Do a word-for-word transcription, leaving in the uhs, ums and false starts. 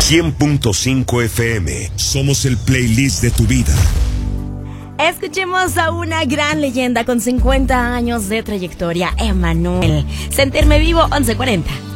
cien punto cinco F M. Somos el playlist de tu vida. Escuchemos a una gran leyenda con cincuenta años de trayectoria, Emanuel. Sentirme vivo, once cuarenta.